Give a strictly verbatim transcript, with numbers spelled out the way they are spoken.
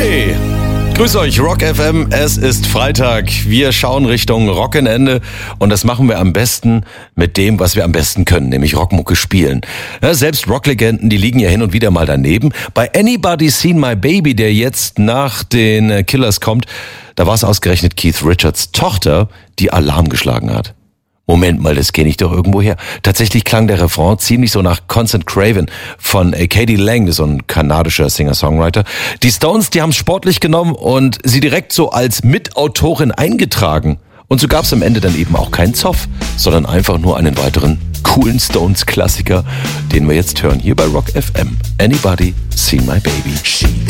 Hey! Grüß euch, Rock F M, es ist Freitag. Wir schauen Richtung Rockenende und das machen wir am besten mit dem, was wir am besten können, nämlich Rockmucke spielen. Ja, selbst Rocklegenden, die liegen ja hin und wieder mal daneben. Bei Anybody Seen My Baby, der jetzt nach den Killers kommt, da war es ausgerechnet Keith Richards Tochter, die Alarm geschlagen hat. Moment mal, das kenne ich doch irgendwo her. Tatsächlich klang der Refrain ziemlich so nach Constant Craven von Katie Lang, das ist so ein kanadischer Singer-Songwriter. Die Stones, die haben es sportlich genommen und sie direkt so als Mitautorin eingetragen. Und so gab es am Ende dann eben auch keinen Zoff, sondern einfach nur einen weiteren coolen Stones-Klassiker, den wir jetzt hören hier bei Rock F M. Anybody Seen My Baby?